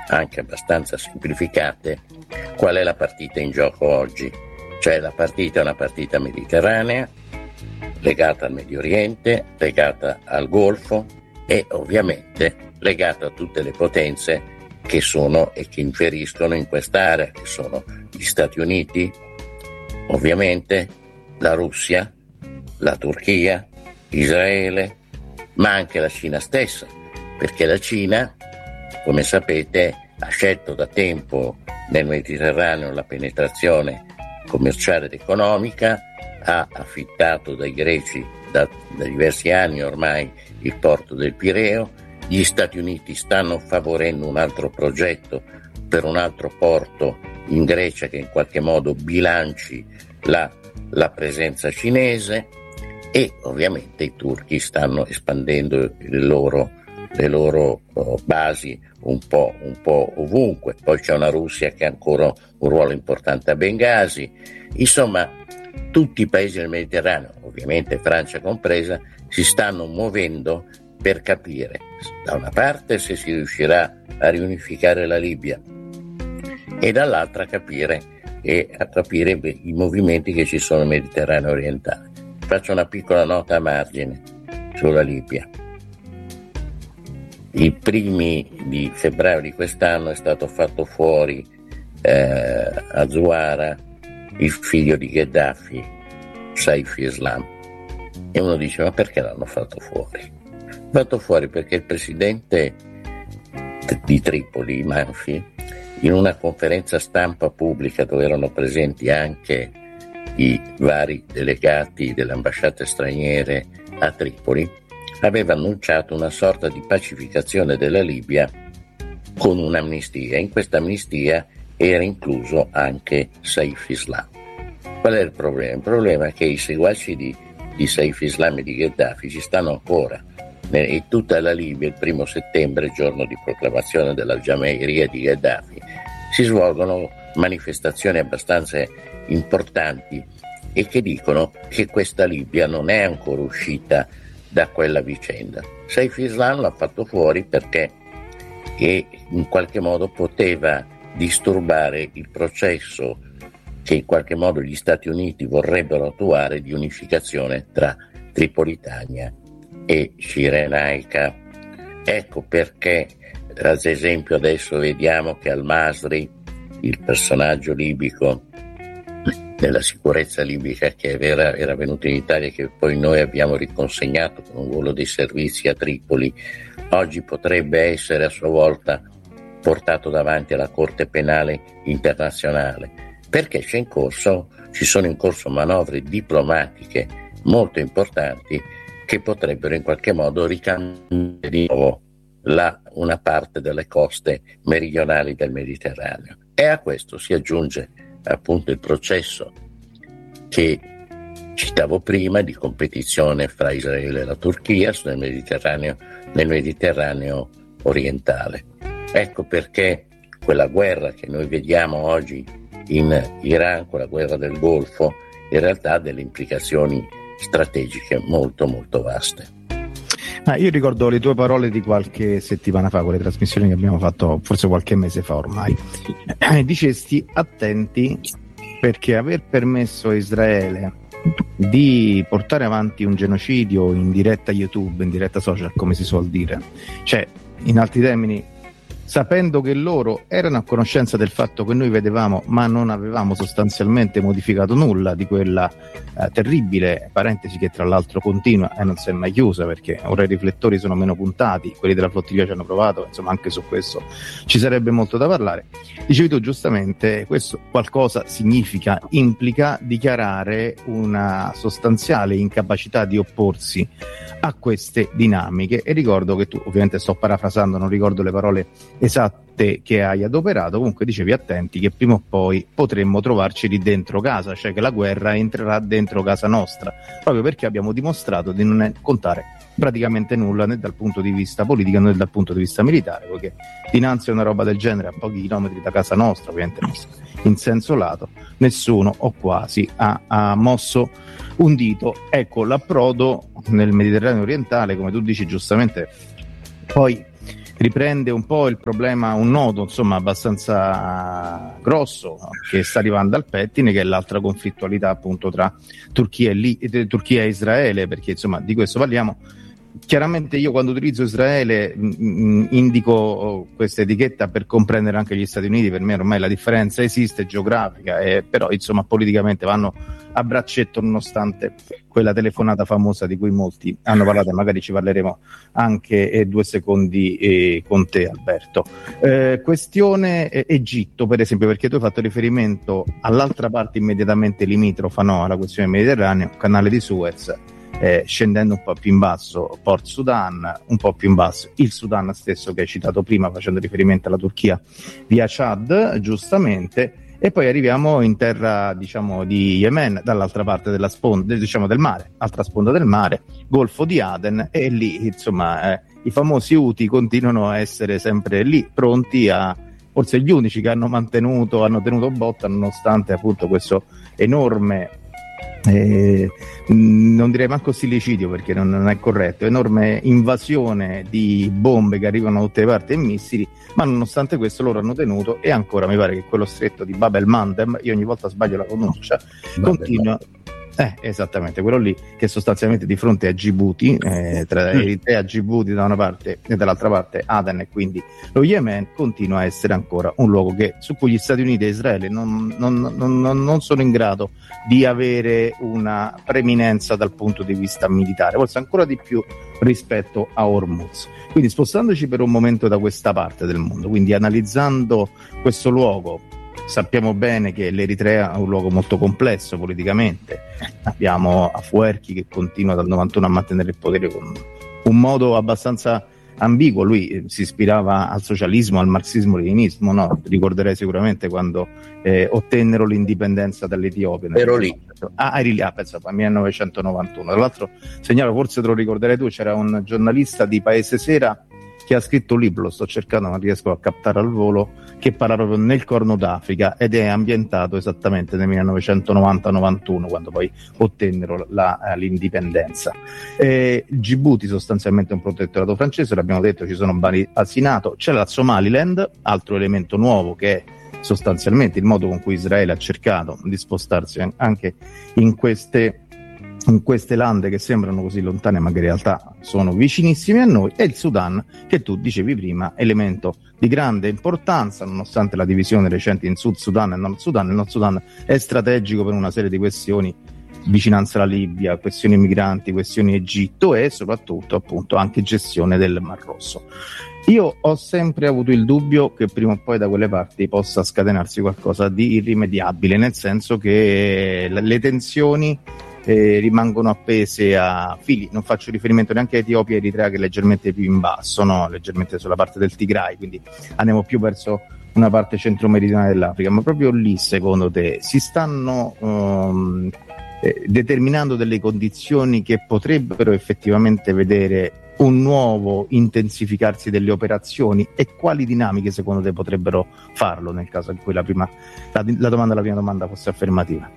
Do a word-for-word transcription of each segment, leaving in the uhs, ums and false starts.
anche abbastanza semplificate, qual è la partita in gioco oggi. Cioè la partita è una partita mediterranea, legata al Medio Oriente, legata al Golfo e ovviamente legata a tutte le potenze che sono e che inferiscono in quest'area, che sono gli Stati Uniti, ovviamente la Russia, la Turchia, Israele, ma anche la Cina stessa, perché la Cina, come sapete, ha scelto da tempo nel Mediterraneo la penetrazione commerciale ed economica, ha affittato dai greci da, da diversi anni ormai il porto del Pireo. Gli Stati Uniti stanno favorendo un altro progetto per un altro porto in Grecia che in qualche modo bilanci la, la presenza cinese, e ovviamente i turchi stanno espandendo le loro, le loro oh, basi un po', un po' ovunque. Poi c'è una Russia che ha ancora un ruolo importante a Bengasi. Insomma, tutti i paesi del Mediterraneo, ovviamente Francia compresa, si stanno muovendo per capire da una parte se si riuscirà a riunificare la Libia e dall'altra capire e a capire i movimenti che ci sono nel Mediterraneo orientale. Faccio una piccola nota a margine sulla Libia. I primi di febbraio di quest'anno è stato fatto fuori eh, a Zuara il figlio di Gheddafi, Saif Islam, e uno dice: ma perché l'hanno fatto fuori? L'hanno fatto fuori perché il presidente di Tripoli, Manfi, in una conferenza stampa pubblica dove erano presenti anche i vari delegati delle ambasciate straniere a Tripoli, aveva annunciato una sorta di pacificazione della Libia con un'amnistia. In questa amnistia era incluso anche Saif Islam. Qual è il problema? Il problema è che i seguaci di, di Saif Islam e di Gheddafi ci stanno ancora. In tutta la Libia, il primo settembre, giorno di proclamazione della Giamairia di Gheddafi, si svolgono manifestazioni abbastanza importanti e che dicono che questa Libia non è ancora uscita da quella vicenda. Saif Islam l'ha fatto fuori perché e in qualche modo poteva disturbare il processo che in qualche modo gli Stati Uniti vorrebbero attuare di unificazione tra Tripolitania e Cirenaica. Ecco perché, ad esempio, adesso vediamo che Al-Masri, il personaggio libico della sicurezza libica che era, era venuto in Italia, che poi noi abbiamo riconsegnato con un volo dei servizi a Tripoli, oggi potrebbe essere a sua volta portato davanti alla Corte Penale Internazionale, perché c'è in corso, ci sono in corso manovre diplomatiche molto importanti che potrebbero in qualche modo ricambiare di nuovo la, una parte delle coste meridionali del Mediterraneo. E a questo si aggiunge appunto il processo che citavo prima di competizione fra Israele e la Turchia nel Mediterraneo, nel Mediterraneo orientale. Ecco perché quella guerra che noi vediamo oggi in Iran, quella guerra del Golfo, in realtà ha delle implicazioni strategiche molto molto vaste. Ah, io ricordo le tue parole di qualche settimana fa, quelle trasmissioni che abbiamo fatto forse qualche mese fa ormai. Dicesti attenti perché aver permesso a Israele di portare avanti un genocidio in diretta YouTube, in diretta social, come si suol dire, cioè in altri termini sapendo che loro erano a conoscenza del fatto che noi vedevamo ma non avevamo sostanzialmente modificato nulla di quella eh, terribile parentesi che tra l'altro continua e non si è mai chiusa, perché ora i riflettori sono meno puntati, quelli della flottiglia ci hanno provato, insomma anche su questo ci sarebbe molto da parlare. Dicevi tu giustamente, questo qualcosa significa, implica dichiarare una sostanziale incapacità di opporsi a queste dinamiche, e ricordo che tu, ovviamente sto parafrasando, non ricordo le parole esatte che hai adoperato, comunque dicevi attenti che prima o poi potremmo trovarci lì dentro casa, cioè che la guerra entrerà dentro casa nostra, proprio perché abbiamo dimostrato di non contare praticamente nulla né dal punto di vista politico né dal punto di vista militare, perché dinanzi a una roba del genere a pochi chilometri da casa nostra, ovviamente in senso lato, nessuno o quasi ha, ha mosso un dito. Ecco, l'approdo nel Mediterraneo orientale, come tu dici giustamente, poi riprende un po' il problema, un nodo insomma abbastanza grosso, no? Che sta arrivando al pettine, che è l'altra conflittualità appunto tra Turchia e, Li- Turchia e Israele, perché insomma di questo parliamo. Chiaramente io quando utilizzo Israele mh, indico questa etichetta per comprendere anche gli Stati Uniti. Per me ormai la differenza esiste geografica, eh, però insomma politicamente vanno a braccetto, nonostante quella telefonata famosa di cui molti hanno parlato, e magari ci parleremo anche eh, due secondi eh, con te Alberto. Eh, questione eh, Egitto per esempio, perché tu hai fatto riferimento all'altra parte immediatamente limitrofa, no, alla questione mediterranea, canale di Suez. Eh, scendendo un po' più in basso Port Sudan, un po' più in basso il Sudan stesso che hai citato prima facendo riferimento alla Turchia via Chad, giustamente, e poi arriviamo in terra diciamo di Yemen, dall'altra parte della sponda, diciamo del mare, altra sponda del mare, Golfo di Aden, e lì insomma eh, i famosi Houthi continuano a essere sempre lì pronti a, forse gli unici che hanno mantenuto, hanno tenuto botta nonostante appunto questo enorme Eh, non direi manco stillicidio perché non, non è corretto, enorme invasione di bombe che arrivano da tutte le parti e missili, ma nonostante questo loro hanno tenuto, e ancora mi pare che quello stretto di Bab el Mandeb, io ogni volta sbaglio la pronuncia, continua. Eh, esattamente, quello lì, che sostanzialmente di fronte a Djibouti, eh, tra Eritrea e Djibouti da una parte e dall'altra parte Aden e quindi lo Yemen, continua a essere ancora un luogo che, su cui gli Stati Uniti e Israele non, non, non, non sono in grado di avere una preminenza dal punto di vista militare, forse ancora di più rispetto a Hormuz. Quindi spostandoci per un momento da questa parte del mondo, quindi analizzando questo luogo, sappiamo bene che l'Eritrea è un luogo molto complesso politicamente. Abbiamo Afwerki che continua dal novantuno a mantenere il potere con un modo abbastanza ambiguo. Lui si ispirava al socialismo, al marxismo-leninismo, no? Ricorderei sicuramente quando eh, ottennero l'indipendenza dall'Etiopia. Ero lì. Ah, eri lì, ah, penso, millenovecentonovantuno. Tra l'altro, segnalo, forse te lo ricorderai tu, c'era un giornalista di Paese Sera che ha scritto un libro, lo sto cercando, non riesco a captare al volo, che parla proprio nel Corno d'Africa ed è ambientato esattamente nel millenovecentonovanta novantuno, quando poi ottennero la, l'indipendenza. Eh, Djibouti sostanzialmente è un protettorato francese, l'abbiamo detto, ci sono vari asinato, c'è la Somaliland, altro elemento nuovo che è sostanzialmente il modo con cui Israele ha cercato di spostarsi anche in queste in queste lande che sembrano così lontane ma che in realtà sono vicinissime a noi, e il Sudan, che tu dicevi prima, elemento di grande importanza nonostante la divisione recente in Sud Sudan e Nord Sudan. Il Nord Sudan è strategico per una serie di questioni, vicinanza alla Libia, questioni migranti, questioni Egitto e soprattutto appunto anche gestione del Mar Rosso. Io ho sempre avuto il dubbio che prima o poi da quelle parti possa scatenarsi qualcosa di irrimediabile, nel senso che le tensioni Eh, rimangono appese a fili. Non faccio riferimento neanche a Etiopia e Eritrea, che è leggermente più in basso, no? Leggermente sulla parte del Tigray, quindi andiamo più verso una parte centro-meridionale dell'Africa. Ma proprio lì, secondo te, si stanno um, eh, determinando delle condizioni che potrebbero effettivamente vedere un nuovo intensificarsi delle operazioni, e quali dinamiche secondo te potrebbero farlo nel caso in cui la prima la, la domanda la prima domanda fosse affermativa?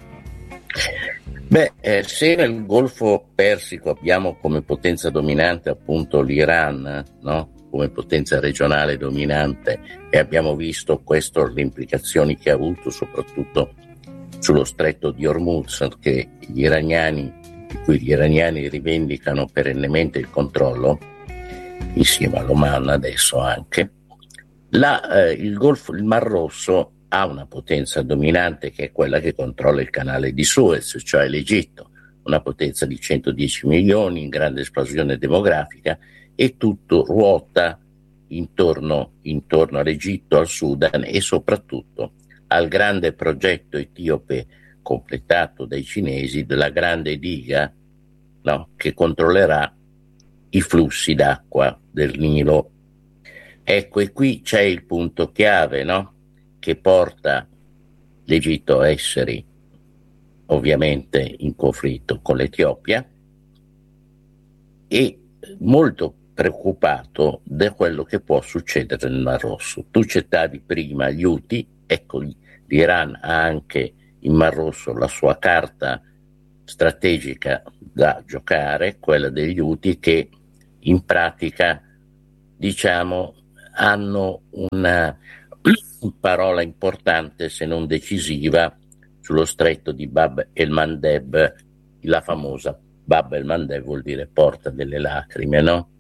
Beh, eh, se nel Golfo Persico abbiamo come potenza dominante appunto l'Iran, no? Come potenza regionale dominante, e abbiamo visto questo, le implicazioni che ha avuto soprattutto sullo stretto di Hormuz, che gli iraniani, di cui gli iraniani rivendicano perennemente il controllo, insieme all'Oman adesso anche, la, eh, il Golfo, il Mar Rosso ha una potenza dominante che è quella che controlla il canale di Suez, cioè l'Egitto, una potenza di centodieci milioni in grande esplosione demografica, e tutto ruota intorno, intorno all'Egitto, al Sudan e soprattutto al grande progetto etiope completato dai cinesi della grande diga, no, che controllerà i flussi d'acqua del Nilo. Ecco, e qui c'è il punto chiave, no? Che porta l'Egitto a essere ovviamente in conflitto con l'Etiopia, e molto preoccupato da quello che può succedere nel Mar Rosso. Tu citavi prima gli Houthi, ecco, l'Iran ha anche in Mar Rosso la sua carta strategica da giocare, quella degli Houthi, che in pratica, diciamo, hanno una parola importante, se non decisiva, sullo stretto di Bab el-Mandeb, la famosa Bab el-Mandeb vuol dire porta delle lacrime, no?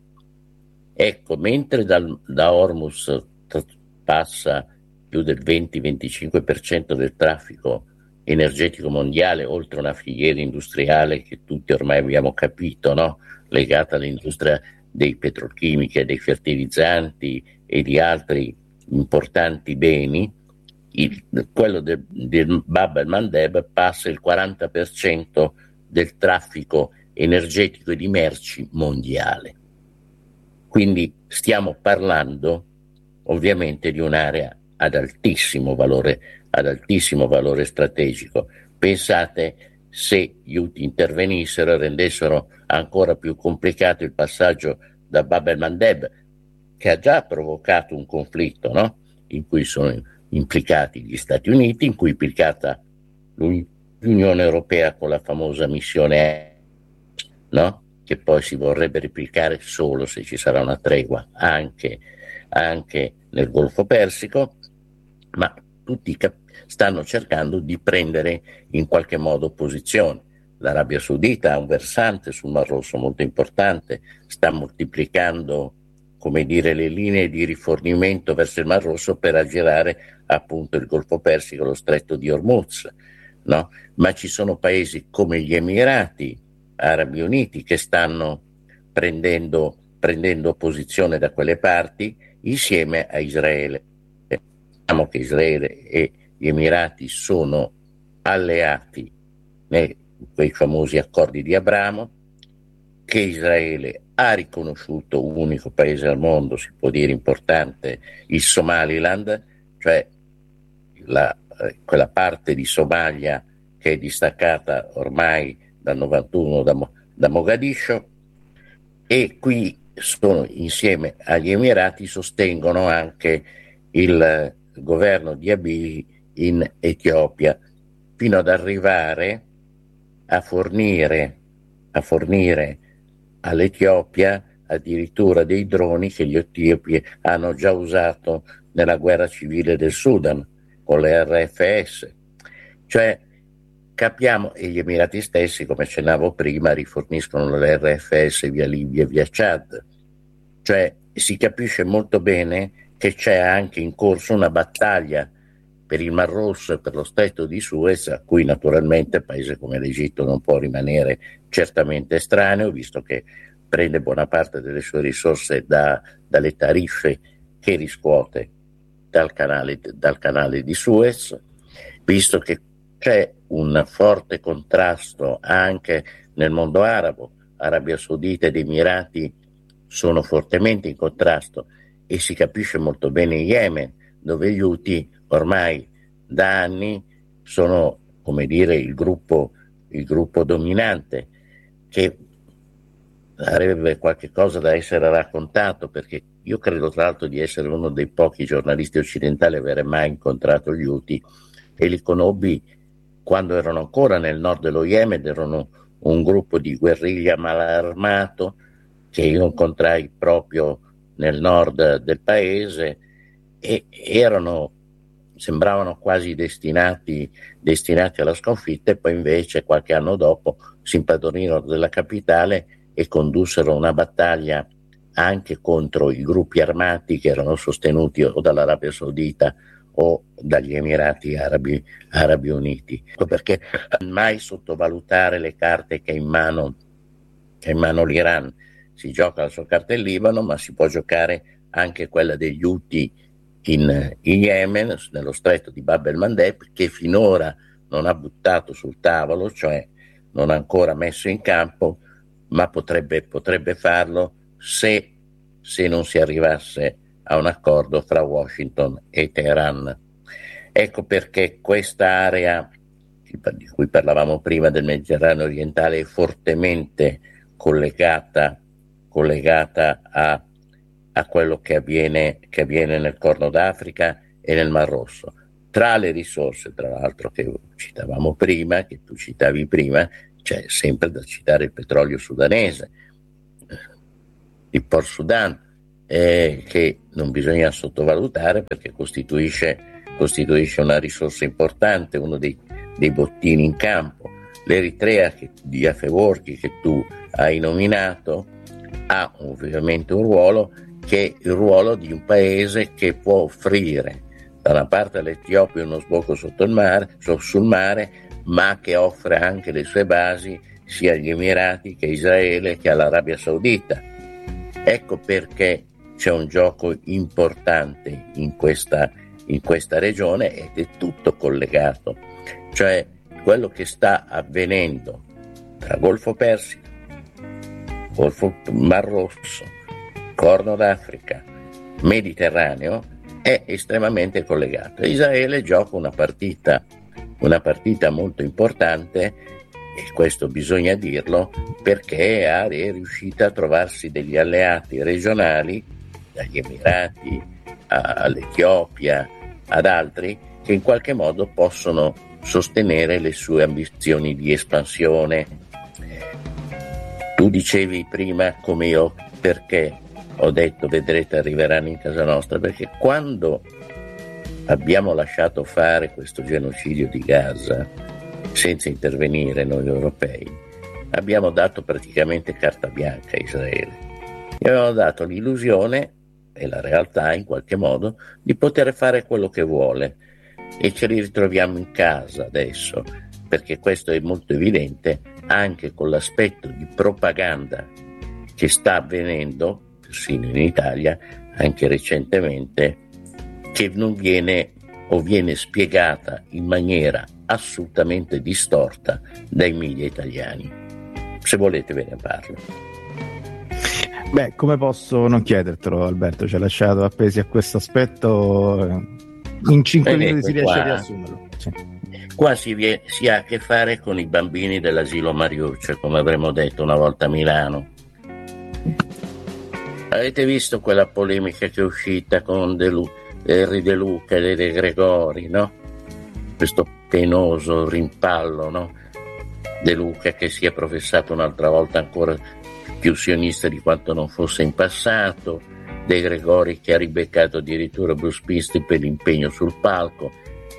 Ecco, mentre dal, da Hormuz passa più del venti venticinque per cento del traffico energetico mondiale, oltre una filiera industriale che tutti ormai abbiamo capito, no? Legata all'industria dei petrolchimici e dei fertilizzanti e di altri importanti beni, il, quello del, del Bab el-Mandeb passa il quaranta per cento del traffico energetico e di merci mondiale. Quindi stiamo parlando ovviamente di un'area ad altissimo valore, ad altissimo valore strategico. Pensate, se gli Houthi intervenissero e rendessero ancora più complicato il passaggio da Bab el-Mandeb, che ha già provocato un conflitto, no? In cui sono implicati gli Stati Uniti, in cui è implicata l'Unione Europea con la famosa missione, no? Che poi si vorrebbe replicare solo se ci sarà una tregua anche, anche nel Golfo Persico, ma tutti cap- stanno cercando di prendere in qualche modo posizione. L'Arabia Saudita ha un versante sul Mar Rosso molto importante, sta moltiplicando, come dire, le linee di rifornimento verso il Mar Rosso per aggirare appunto il Golfo Persico, lo stretto di Hormuz, no? Ma ci sono paesi come gli Emirati Arabi Uniti che stanno prendendo, prendendo posizione da quelle parti insieme a Israele. Diciamo che Israele e gli Emirati sono alleati nei quei famosi accordi di Abramo, che Israele ha riconosciuto un unico paese al mondo, si può dire importante, il Somaliland, cioè la, eh, quella parte di Somalia che è distaccata ormai dal novantuno da, da Mogadiscio, e qui sono insieme agli Emirati, sostengono anche il governo di Abiy in Etiopia, fino ad arrivare a fornire, a fornire all'Etiopia addirittura dei droni che gli etiopi hanno già usato nella guerra civile del Sudan con le R F S. Cioè capiamo, e gli Emirati stessi, come accennavo prima, riforniscono le R F S via Libia e via Chad. Cioè si capisce molto bene che c'è anche in corso una battaglia per il Mar Rosso e per lo stretto di Suez, a cui naturalmente un paese come l'Egitto non può rimanere certamente estraneo, visto che prende buona parte delle sue risorse da, dalle tariffe che riscuote dal canale, dal canale di Suez, visto che c'è un forte contrasto anche nel mondo arabo. Arabia Saudita ed Emirati sono fortemente in contrasto, e si capisce molto bene in Yemen, dove gli Houthi ormai da anni sono, come dire, il gruppo, il gruppo dominante, che avrebbe qualche cosa da essere raccontato, perché io credo tra l'altro di essere uno dei pochi giornalisti occidentali a avere mai incontrato gli Houthi, e li conobbi quando erano ancora nel nord dello Yemen, erano un gruppo di guerriglia malarmato che io incontrai proprio nel nord del paese, e erano, sembravano quasi destinati, destinati alla sconfitta, e poi invece qualche anno dopo si impadronirono della capitale e condussero una battaglia anche contro i gruppi armati che erano sostenuti o dall'Arabia Saudita o dagli Emirati Arabi, Arabi Uniti. Ecco perché mai sottovalutare le carte che ha in mano, che ha in mano l'Iran. Si gioca la sua carta in Libano, ma si può giocare anche quella degli Houthi in, in Yemen, nello stretto di Bab el-Mandeb, che finora non ha buttato sul tavolo, cioè non ha ancora messo in campo, ma potrebbe, potrebbe farlo se, se non si arrivasse a un accordo fra Washington e Teheran. Ecco perché questa area di cui parlavamo prima del Mediterraneo orientale è fortemente collegata, collegata a, a quello che avviene, che avviene nel Corno d'Africa e nel Mar Rosso. Tra le risorse, tra l'altro, che citavamo prima, che tu citavi prima, c'è sempre da citare il petrolio sudanese, il Port Sudan, eh, che non bisogna sottovalutare perché costituisce, costituisce una risorsa importante, uno dei, dei bottini in campo. L'Eritrea che, di Afeworki che tu hai nominato ha ovviamente un ruolo che è il ruolo di un paese che può offrire da una parte all'Etiopia uno sbocco sotto il mare, sul mare, ma che offre anche le sue basi sia agli Emirati che a Israele che all'Arabia Saudita. Ecco perché c'è un gioco importante in questa, in questa regione ed è tutto collegato, cioè quello che sta avvenendo tra Golfo Persico, Golfo Mar Rosso, Corno d'Africa, Mediterraneo è estremamente collegato. Israele gioca una partita, una partita molto importante, e questo bisogna dirlo, perché è riuscita a trovarsi degli alleati regionali, dagli Emirati all'Etiopia ad altri, che in qualche modo possono sostenere le sue ambizioni di espansione. Tu dicevi prima, come io, perché ho detto vedrete arriveranno in casa nostra, perché quando abbiamo lasciato fare questo genocidio di Gaza senza intervenire noi europei, abbiamo dato praticamente carta bianca a Israele. Gli abbiamo dato l'illusione e la realtà in qualche modo di poter fare quello che vuole, e ce li ritroviamo in casa adesso, perché questo è molto evidente anche con l'aspetto di propaganda che sta avvenendo persino in Italia, anche recentemente, che non viene o viene spiegata in maniera assolutamente distorta dai media italiani. Se volete ve ne parlo. Beh, come posso non chiedertelo, Alberto? Ci ha lasciato appesi a questo aspetto. In cinque minuti si riesce qua, a riassumerlo. Sì. Qua si, vie, si ha a che fare con i bambini dell'asilo Mariuccia, come avremmo detto una volta a Milano. Avete visto quella polemica che è uscita con De Lu- Henry De Luca e De Gregori, no? Questo penoso rimpallo, no? De Luca che si è professato un'altra volta ancora più sionista di quanto non fosse in passato, De Gregori che ha ribeccato addirittura Bruce Springsteen per l'impegno sul palco.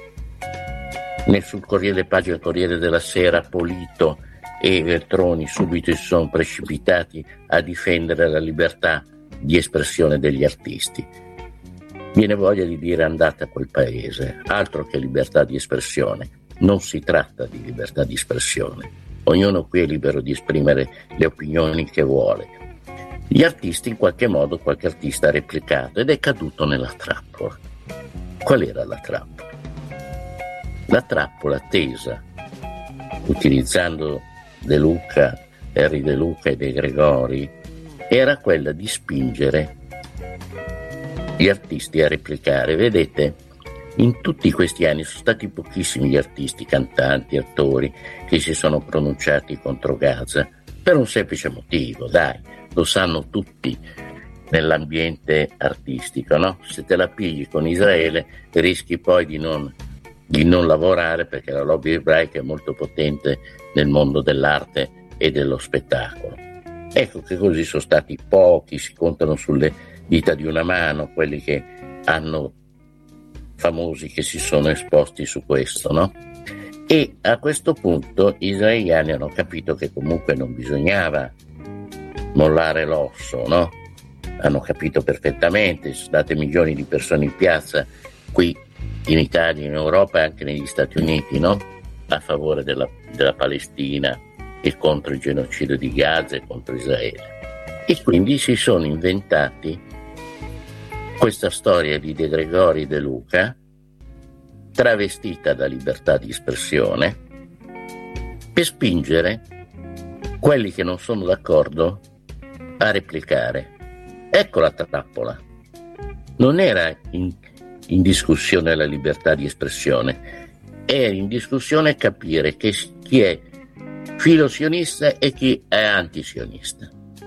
Nel sul Corriere pagina del Corriere della Sera Polito e Veltroni subito si sono precipitati a difendere la libertà di espressione degli artisti. Viene voglia di dire andate a quel paese, altro che libertà di espressione. Non si tratta di libertà di espressione, ognuno qui è libero di esprimere le opinioni che vuole. Gli artisti in qualche modo, qualche artista ha replicato ed è caduto nella trappola. Qual era la trappola? La trappola tesa, utilizzando De Luca, Henry De Luca e De Gregori, era quella di spingere gli artisti a replicare. Vedete, in tutti questi anni sono stati pochissimi gli artisti, cantanti, attori che si sono pronunciati contro Gaza, per un semplice motivo, dai, lo sanno tutti nell'ambiente artistico, no? Se te la pigli con Israele rischi poi di non, di non lavorare, perché la lobby ebraica è molto potente nel mondo dell'arte e dello spettacolo. Ecco che così sono stati pochi, si contano sulle dita di una mano quelli che hanno famosi che si sono esposti su questo, no? E a questo punto gli israeliani hanno capito che comunque non bisognava mollare l'osso, no? Hanno capito perfettamente, sono state milioni di persone in piazza qui in Italia, in Europa e anche negli Stati Uniti, no? A favore della, della Palestina e contro il genocidio di Gaza e contro Israele. E quindi si sono inventati questa storia di De Gregori De Luca, travestita da libertà di espressione, per spingere quelli che non sono d'accordo a replicare. Ecco la trappola. Non era in, in discussione la libertà di espressione, era in discussione capire che chi è filosionista e chi è antisionista,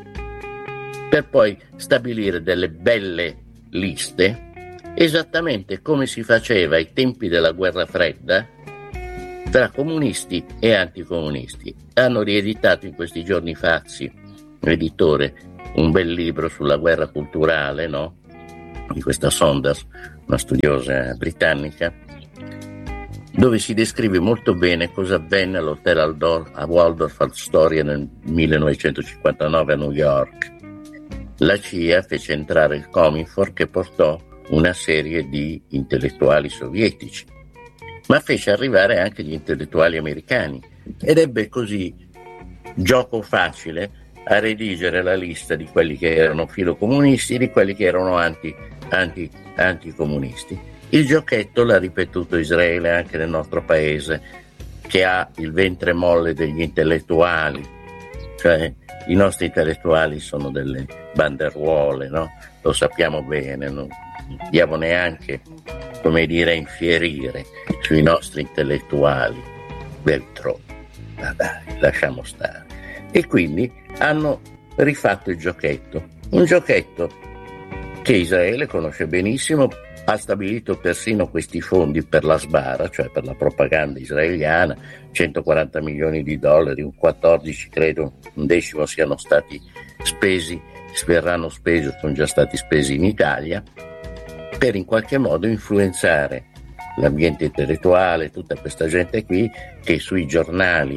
per poi stabilire delle belle liste, esattamente come si faceva ai tempi della guerra fredda tra comunisti e anticomunisti. Hanno rieditato in questi giorni Fazzi, editore, un bel libro sulla guerra culturale, no? Di questa Saunders, una studiosa britannica, dove si descrive molto bene cosa avvenne all'hotel Aldor- a Waldorf Astoria nel millenovecentocinquantanove a New York. La C I A fece entrare il Cominfor, che portò una serie di intellettuali sovietici, ma fece arrivare anche gli intellettuali americani, ed ebbe così gioco facile a redigere la lista di quelli che erano filocomunisti e di quelli che erano anti, anti, anticomunisti. Il giochetto l'ha ripetuto Israele anche nel nostro paese, che ha il ventre molle degli intellettuali, cioè i nostri intellettuali sono delle banderuole, no? Lo sappiamo bene, non dobbiamo neanche, come dire, infierire sui nostri intellettuali del troppo. Ma dai, lasciamo stare. E quindi hanno rifatto il giochetto, un giochetto che Israele conosce benissimo, ha stabilito persino questi fondi per la sbara, cioè per la propaganda israeliana, centoquaranta milioni di dollari, un quattordici credo, un decimo siano stati spesi, verranno spesi, sono già stati spesi in Italia, per in qualche modo influenzare l'ambiente intellettuale, tutta questa gente qui che sui giornali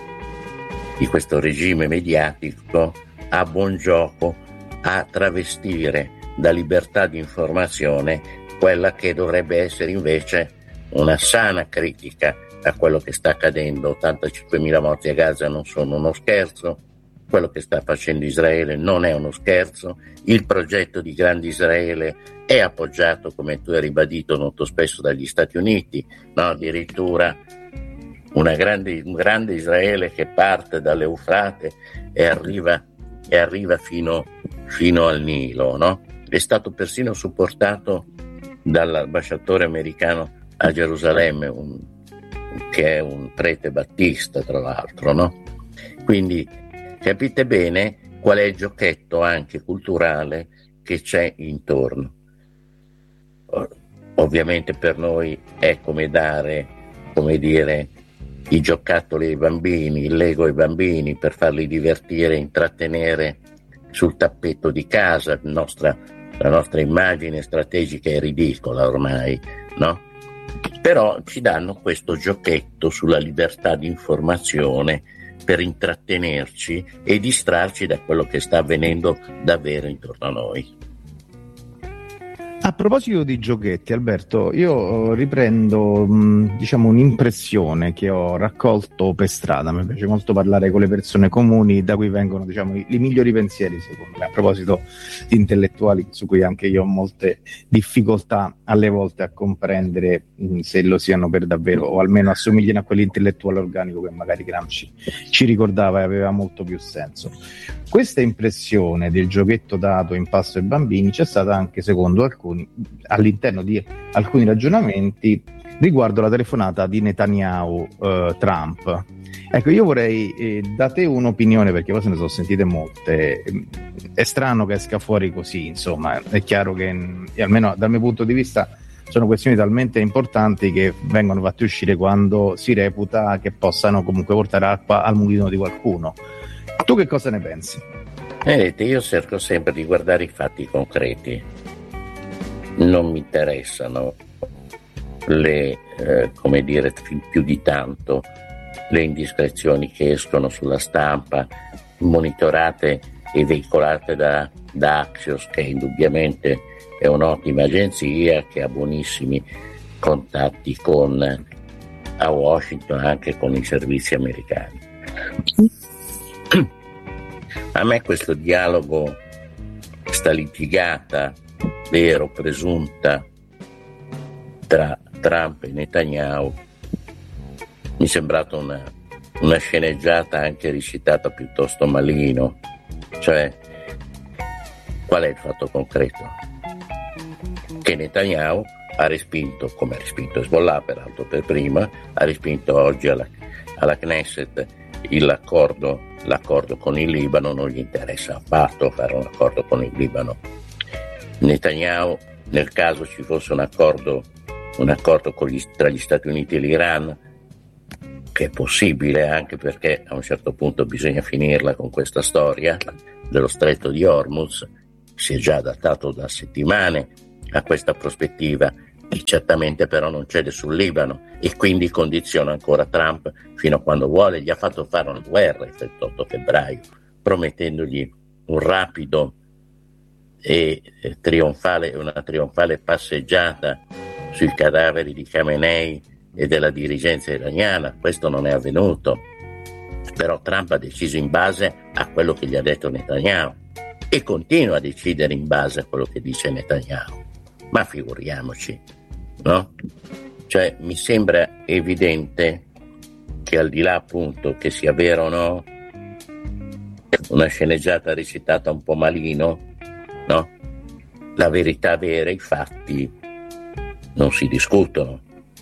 di questo regime mediatico ha buon gioco a travestire da libertà di informazione quella che dovrebbe essere invece una sana critica a quello che sta accadendo. ottantacinquemila morti a Gaza non sono uno scherzo, quello che sta facendo Israele non è uno scherzo, il progetto di Grande Israele è appoggiato, come tu hai ribadito molto spesso, dagli Stati Uniti, no? Addirittura una grande, un grande Israele che parte dall'Eufrate e arriva, e arriva fino, fino al Nilo, no? È stato persino supportato dall'ambasciatore americano a Gerusalemme, un, che è un prete battista tra l'altro, no? Quindi capite bene qual è il giochetto anche culturale che c'è intorno. Ovviamente per noi è come dare, come dire, i giocattoli ai bambini, il Lego ai bambini per farli divertire, intrattenere sul tappeto di casa. La nostra, la nostra immagine strategica è ridicola ormai, no? Però ci danno questo giochetto sulla libertà di informazione per intrattenerci e distrarci da quello che sta avvenendo davvero intorno a noi. A proposito di giochetti, Alberto, io riprendo mh, diciamo un'impressione che ho raccolto per strada. Mi piace molto parlare con le persone comuni da cui vengono, diciamo, i, i migliori pensieri, secondo me, a proposito di intellettuali su cui anche io ho molte difficoltà alle volte a comprendere mh, se lo siano per davvero, o almeno assomigliano a quell'intellettuale organico che magari Gramsci ci ricordava e aveva molto più senso. Questa impressione del giochetto dato in pasto ai bambini c'è stata anche, secondo alcuni, all'interno di alcuni ragionamenti riguardo la telefonata di Netanyahu eh, Trump. Ecco, io vorrei eh, da te un'opinione, perché poi se ne sono sentite molte. È strano che esca fuori così, insomma, è chiaro che almeno dal mio punto di vista sono questioni talmente importanti che vengono fatte uscire quando si reputa che possano comunque portare acqua al mulino di qualcuno. Tu che cosa ne pensi? Vedete, io cerco sempre di guardare i fatti concreti, non mi interessano le, eh, come dire, più di tanto le indiscrezioni che escono sulla stampa, monitorate e veicolate da, da Axios, che indubbiamente è un'ottima agenzia, che ha buonissimi contatti con, a Washington, anche con i servizi americani. A me questo dialogo, sta litigata, vero, presunta, tra Trump e Netanyahu, mi è sembrata una, una sceneggiata anche recitata piuttosto malino. Cioè, qual è il fatto concreto? Che Netanyahu ha respinto, come ha respinto Hezbollah peraltro per prima, ha respinto oggi alla, alla Knesset l'accordo, l'accordo con il Libano. Non gli interessa affatto fare un accordo con il Libano. Netanyahu, nel caso ci fosse un accordo, un accordo con gli, tra gli Stati Uniti e l'Iran, che è possibile, anche perché a un certo punto bisogna finirla con questa storia dello stretto di Hormuz. Si è già adattato da settimane a questa prospettiva e certamente però non cede sul Libano e quindi condiziona ancora Trump fino a quando vuole. Gli ha fatto fare una guerra il ventotto febbraio, promettendogli un rapido e trionfale, una trionfale passeggiata sui cadaveri di Khamenei e della dirigenza iraniana. Questo non è avvenuto, però Trump ha deciso in base a quello che gli ha detto Netanyahu e continua a decidere in base a quello che dice Netanyahu. Ma figuriamoci, no? Cioè, mi sembra evidente che al di là appunto che sia vero o no, una sceneggiata recitata un po' malino, no? La verità vera, i fatti non si discutono.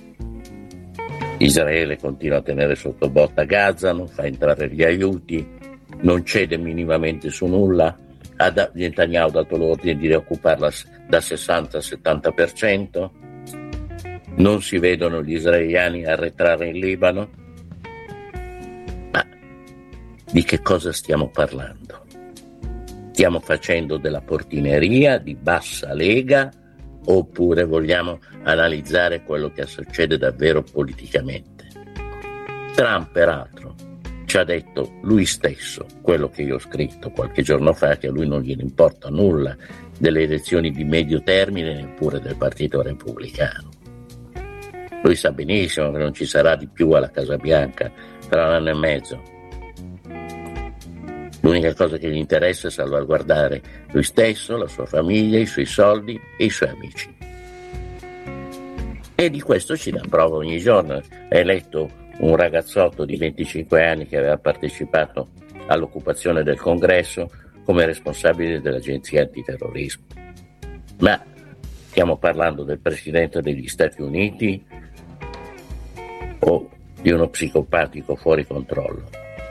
Israele continua a tenere sotto botta Gaza, non fa entrare gli aiuti, non cede minimamente su nulla. Ad Netanyahu ha dato l'ordine di rioccuparla da sessanta al settanta per cento. Non si vedono gli israeliani arretrare in Libano. Ma di che cosa stiamo parlando? Stiamo facendo della portineria di bassa lega oppure vogliamo analizzare quello che succede davvero politicamente? Trump, peraltro, ci ha detto lui stesso quello che io ho scritto qualche giorno fa, che a lui non gliene importa nulla delle elezioni di medio termine neppure del Partito Repubblicano. Lui sa benissimo che non ci sarà di più alla Casa Bianca tra un anno e mezzo. L'unica cosa che gli interessa è salvaguardare lui stesso, la sua famiglia, i suoi soldi e i suoi amici. E di questo ci dà prova ogni giorno. È eletto un ragazzotto di venticinque anni che aveva partecipato all'occupazione del Congresso come responsabile dell'agenzia antiterrorismo. Ma stiamo parlando del Presidente degli Stati Uniti o di uno psicopatico fuori controllo?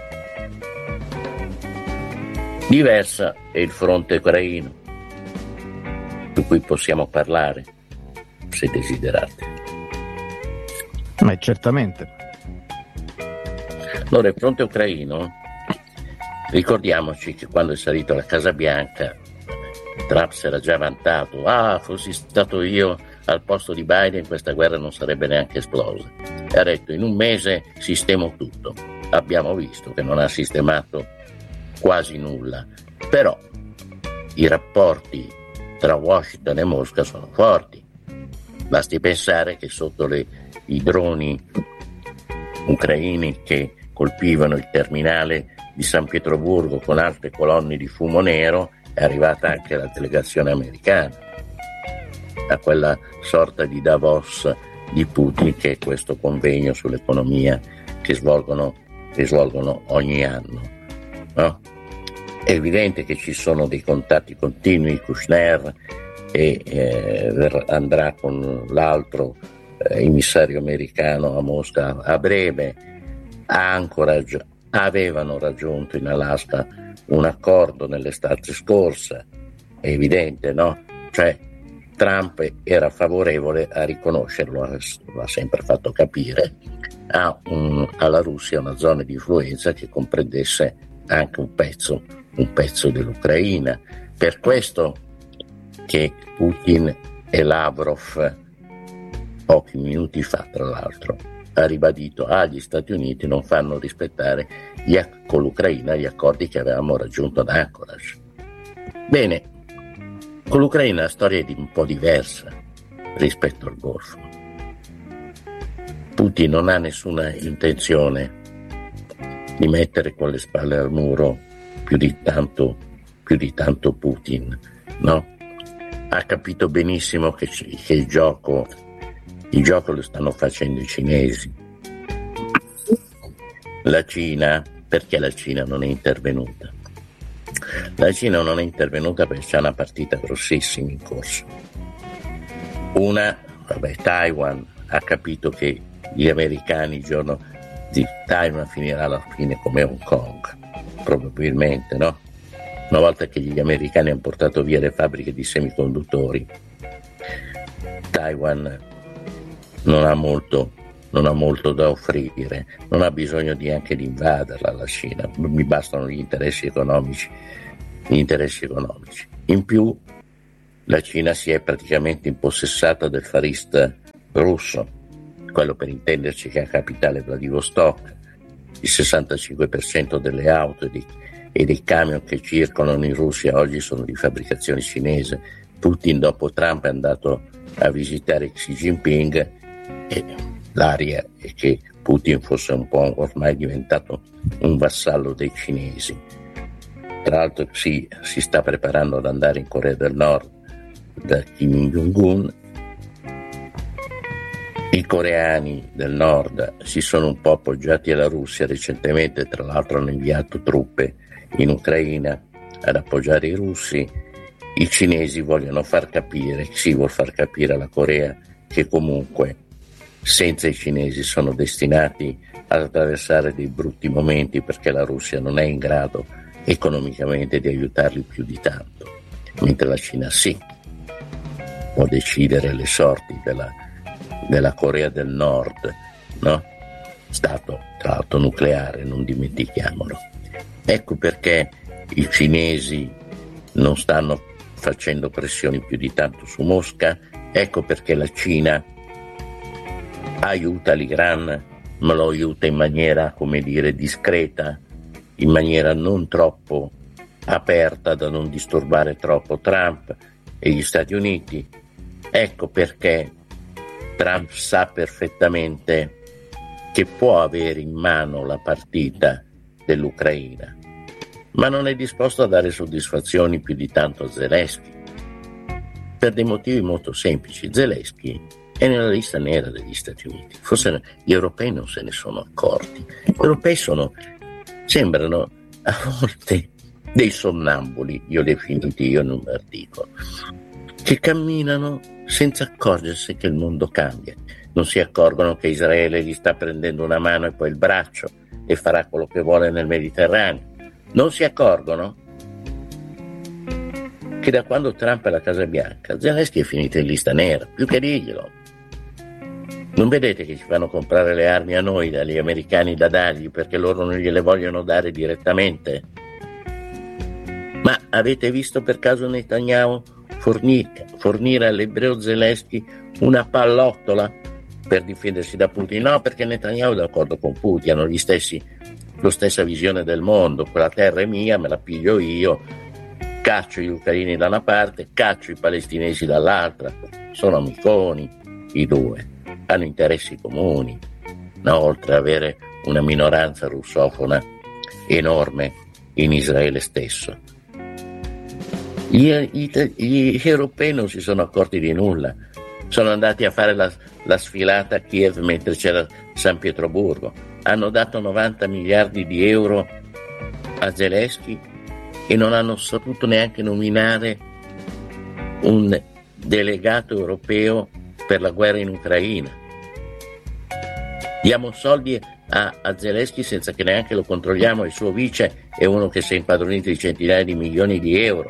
Diversa è il fronte ucraino, su cui possiamo parlare, se desiderate. Ma certamente. Allora, il fronte ucraino, ricordiamoci che quando è salito alla Casa Bianca, Trump si era già vantato: ah, fossi stato io al posto di Biden, questa guerra non sarebbe neanche esplosa. E ha detto: in un mese sistemo tutto. Abbiamo visto che non ha sistemato quasi nulla, però i rapporti tra Washington e Mosca sono forti. Basti pensare che sotto le, i droni ucraini che colpivano il terminale di San Pietroburgo con alte colonne di fumo nero è arrivata anche la delegazione americana, a quella sorta di Davos di Putin, che è questo convegno sull'economia che svolgono, che svolgono ogni anno, no? È evidente che ci sono dei contatti continui. Kushner e eh, andrà con l'altro eh, emissario americano a Mosca a breve. A Anchorage avevano raggiunto in Alaska un accordo nell'estate scorsa. È evidente, no? Cioè Trump era favorevole a riconoscerlo, l'ha sempre fatto capire, a un, alla Russia una zona di influenza che comprendesse anche un pezzo un pezzo dell'Ucraina. Per questo che Putin e Lavrov, pochi minuti fa tra l'altro, ha ribadito agli ah, Stati Uniti non fanno rispettare gli, con l'Ucraina gli accordi che avevamo raggiunto ad Anchorage. Bene, con l'Ucraina la storia è di un po' diversa rispetto al Golfo. Putin non ha nessuna intenzione di mettere con le spalle al muro più di tanto, più di tanto Putin, no? Ha capito benissimo che, che il gioco, il gioco lo stanno facendo i cinesi. La Cina, perché la Cina non è intervenuta? La Cina non è intervenuta perché c'è una partita grossissima in corso. Una, vabbè, Taiwan ha capito che gli americani il giorno di Taiwan finirà alla fine come Hong Kong. Probabilmente, no? Una volta che gli americani hanno portato via le fabbriche di semiconduttori, Taiwan non ha molto non ha molto da offrire, non ha bisogno neanche di invaderla la Cina, mi bastano gli interessi economici, gli interessi economici. In più la Cina si è praticamente impossessata del Far East russo, quello per intenderci che ha capitale Vladivostok. Il sessantacinque per cento delle auto e dei, e dei camion che circolano in Russia oggi sono di fabbricazione cinese. Putin dopo Trump è andato a visitare Xi Jinping e l'aria è che Putin fosse un po' ormai diventato un vassallo dei cinesi. Tra l'altro Xi si sta preparando ad andare in Corea del Nord da Kim Jong-un. I coreani del nord si sono un po' appoggiati alla Russia recentemente, tra l'altro hanno inviato truppe in Ucraina ad appoggiare i russi. I cinesi vogliono far capire, Xi vuol far capire alla Corea che comunque senza i cinesi sono destinati ad attraversare dei brutti momenti, perché la Russia non è in grado economicamente di aiutarli più di tanto, mentre la Cina sì, può decidere le sorti della, della Corea del Nord, no? Stato tra l'altro nucleare, non dimentichiamolo. Ecco perché i cinesi non stanno facendo pressioni più di tanto su Mosca, ecco perché la Cina aiuta l'Iran, ma lo aiuta in maniera, come dire, discreta, in maniera non troppo aperta da non disturbare troppo Trump e gli Stati Uniti. Ecco perché Trump sa perfettamente che può avere in mano la partita dell'Ucraina, ma non è disposto a dare soddisfazioni più di tanto a Zelensky, per dei motivi molto semplici. Zelensky è nella lista nera degli Stati Uniti, forse gli europei non se ne sono accorti. Gli europei sono, sembrano a volte dei sonnambuli, io definiti io in un articolo, che camminano senza accorgersi che il mondo cambia. Non si accorgono che Israele gli sta prendendo una mano e poi il braccio e farà quello che vuole nel Mediterraneo. Non si accorgono che da quando Trump è alla Casa Bianca Zelensky è finito in lista nera, più che dirglielo. Non vedete che ci fanno comprare le armi a noi dagli americani da dargli perché loro non gliele vogliono dare direttamente? Ma avete visto per caso Netanyahu fornire, fornire all'ebreo Zelensky una pallottola per difendersi da Putin? No, perché Netanyahu è d'accordo con Putin, hanno gli stessi, la stessa visione del mondo. Quella terra è mia, me la piglio io, caccio gli ucraini da una parte, caccio i palestinesi dall'altra. Sono amiconi i due, hanno interessi comuni, no? Oltre ad avere una minoranza russofona enorme in Israele stesso. Gli, gli, gli europei non si sono accorti di nulla, sono andati a fare la, la sfilata a Kiev mentre c'era San Pietroburgo, hanno dato novanta miliardi di euro a Zelensky e non hanno saputo neanche nominare un delegato europeo per la guerra in Ucraina. Diamo soldi a, a Zelensky senza che neanche lo controlliamo, il suo vice è uno che si è impadronito di centinaia di milioni di euro.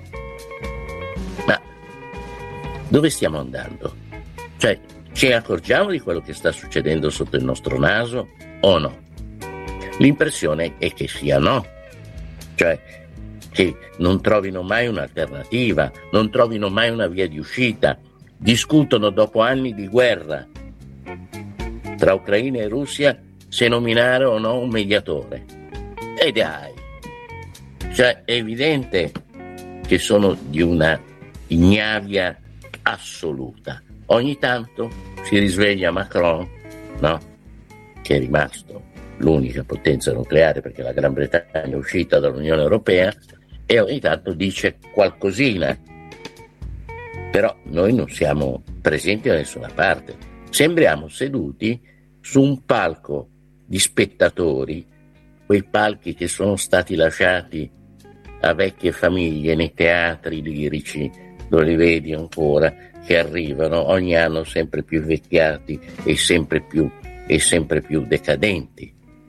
Ma dove stiamo andando? Cioè, ci accorgiamo di quello che sta succedendo sotto il nostro naso o no? L'impressione è che sia no, cioè che non trovino mai un'alternativa, non trovino mai una via di uscita, discutono dopo anni di guerra tra Ucraina e Russia se nominare o no un mediatore. E dai, cioè è evidente che sono di una ignavia assoluta. Ogni tanto si risveglia Macron, no? Che è rimasto l'unica potenza nucleare perché la Gran Bretagna è uscita dall'Unione Europea, e ogni tanto dice qualcosina. Però noi non siamo presenti da nessuna parte, sembriamo seduti su un palco di spettatori, quei palchi che sono stati lasciati a vecchie famiglie nei teatri lirici, dove li vedi ancora che arrivano ogni anno sempre più invecchiati e sempre più e sempre più decadenti.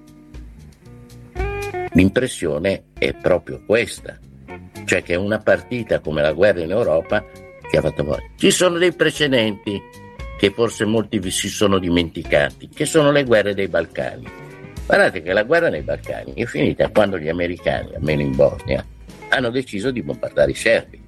L'impressione è proprio questa, cioè che una partita come la guerra in Europa che ha fatto male. Ci sono dei precedenti, che forse molti vi si sono dimenticati, che sono le guerre dei Balcani. Guardate che la guerra nei Balcani è finita quando gli americani, almeno in Bosnia, hanno deciso di bombardare i serbi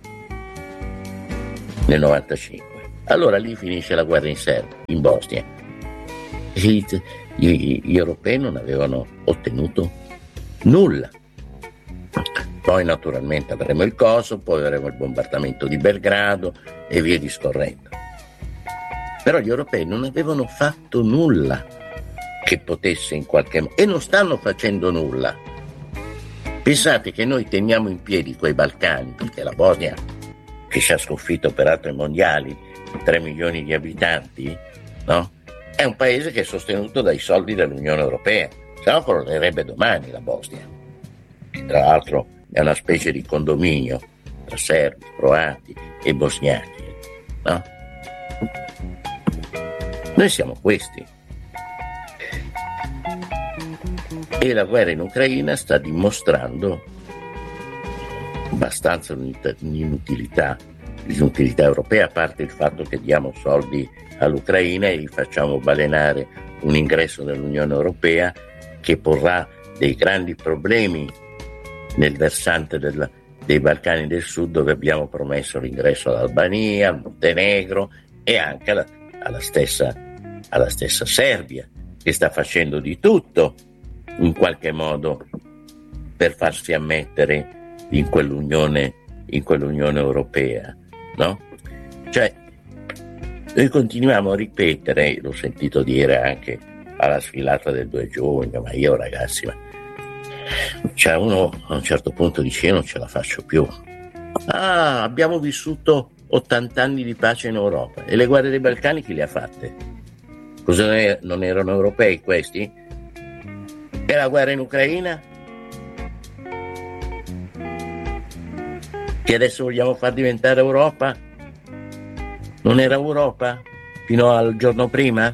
nel novantacinque. Allora lì finisce la guerra in Serbia, in Bosnia. E gli, gli, gli europei non avevano ottenuto nulla. Poi naturalmente avremo il Kosovo, poi avremo il bombardamento di Belgrado e via discorrendo. Però gli europei non avevano fatto nulla che potesse in qualche modo, e non stanno facendo nulla. Pensate che noi teniamo in piedi quei Balcani, perché la Bosnia, che ci ha sconfitto peraltro ai mondiali, tre milioni di abitanti, no? È un paese che è sostenuto dai soldi dell'Unione Europea, se no crollerebbe domani la Bosnia, che tra l'altro è una specie di condominio tra serbi, croati e bosniachi, no? Noi siamo questi. E la guerra in Ucraina sta dimostrando abbastanza l'inutilità, l'inutilità europea, a parte il fatto che diamo soldi all'Ucraina e gli facciamo balenare un ingresso nell'Unione Europea che porrà dei grandi problemi nel versante del, dei Balcani del Sud, dove abbiamo promesso l'ingresso all'Albania, al Montenegro e anche alla, alla, stessa, alla stessa Serbia, che sta facendo di tutto in qualche modo per farsi ammettere in quell'Unione, in quell'Unione Europea, no? Cioè, noi continuiamo a ripetere, l'ho sentito dire anche alla sfilata del due giugno, ma io ragazzi, ma cioè uno a un certo punto dice io non ce la faccio più. Ah, abbiamo vissuto ottanta anni di pace in Europa e le guerre dei Balcani chi le ha fatte? Cosa, non erano europei questi? E la guerra in Ucraina? Che adesso vogliamo far diventare Europa? Non era Europa fino al giorno prima?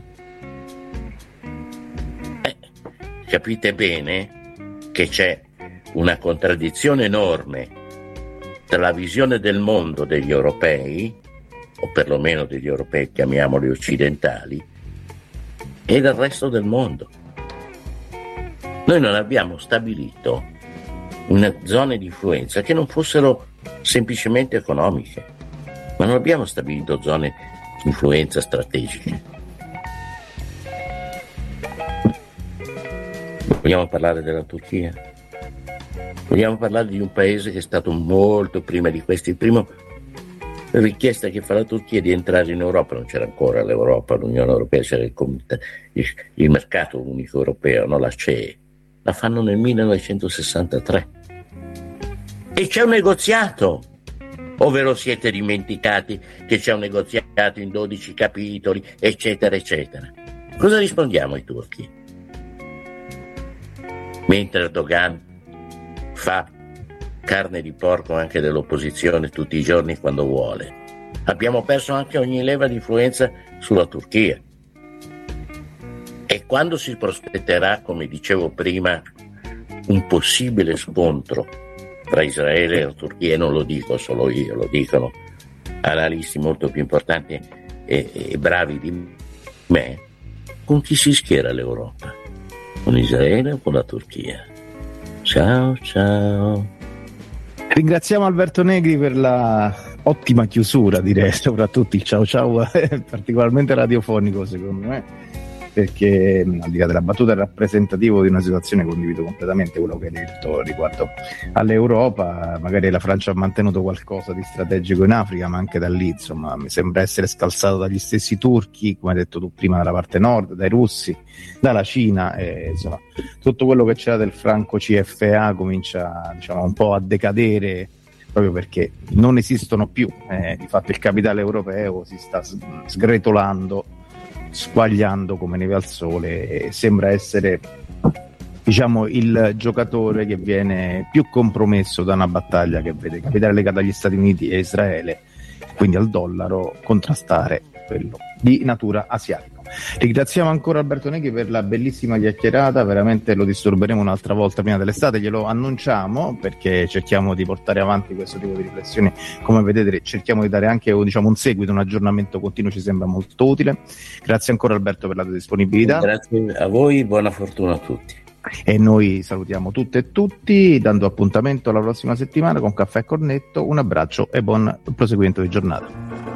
Eh, capite bene che c'è una contraddizione enorme tra la visione del mondo degli europei, o perlomeno degli europei, chiamiamoli occidentali, e del resto del mondo. Noi non abbiamo stabilito una zone di influenza che non fossero semplicemente economiche, ma non abbiamo stabilito zone di influenza strategiche. Vogliamo parlare della Turchia? Vogliamo parlare di un paese che è stato molto prima di questi. Il primo richiesta che fa la Turchia è di entrare in Europa, non c'era ancora l'Europa, l'Unione Europea, c'era il, comita- il, il mercato unico europeo, no? La C E E. La fanno nel millenovecentosessantatré. E c'è un negoziato. O ve lo siete dimenticati che c'è un negoziato in dodici capitoli, eccetera, eccetera? Cosa rispondiamo ai turchi? Mentre Erdogan fa carne di porco anche dell'opposizione tutti i giorni quando vuole. Abbiamo perso anche ogni leva di influenza sulla Turchia. E quando si prospetterà, come dicevo prima, un possibile scontro tra Israele e la Turchia, e non lo dico solo io, lo dicono analisti molto più importanti e, e bravi di me, con chi si schiera l'Europa? Con Israele o con la Turchia? Ciao ciao. Ringraziamo Alberto Negri per la ottima chiusura, direi, soprattutto il ciao ciao è particolarmente radiofonico secondo me, perché al di là della battuta è rappresentativo di una situazione, condivido completamente quello che hai detto riguardo all'Europa. Magari la Francia ha mantenuto qualcosa di strategico in Africa, ma anche da lì insomma mi sembra essere scalzato dagli stessi turchi, come hai detto tu prima, dalla parte nord, dai russi, dalla Cina, e insomma tutto quello che c'era del franco C F A comincia, diciamo, un po' a decadere, proprio perché non esistono più. Eh, di fatto il capitale europeo si sta sgretolando, squagliando come neve al sole, e sembra essere, diciamo, il giocatore che viene più compromesso da una battaglia che vede capitale legata agli Stati Uniti e Israele, quindi al dollaro, contrastare quello di natura asiatica. Ringraziamo ancora Alberto Negri per la bellissima chiacchierata, veramente lo disturberemo un'altra volta prima dell'estate, glielo annunciamo, perché cerchiamo di portare avanti questo tipo di riflessioni, come vedete cerchiamo di dare anche, diciamo, un seguito, un aggiornamento continuo, ci sembra molto utile. Grazie ancora Alberto per la tua disponibilità. Grazie a voi, buona fortuna a tutti. E noi salutiamo tutte e tutti, dando appuntamento alla prossima settimana con Caffè e Cornetto. Un abbraccio e buon proseguimento di giornata.